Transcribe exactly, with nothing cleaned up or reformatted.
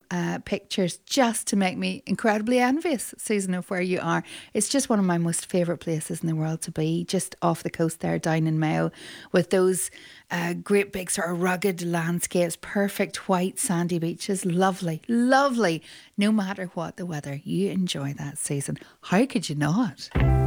uh, pictures just to make me incredibly envious, Susan, of where you are. It's just one of my most favourite places in the world to be, just off the coast there, down in Mayo, with those uh, great big sort of rugged landscapes, perfect white sandy beaches. Lovely, lovely. No matter what the weather, you enjoy that, Susan. How could you not?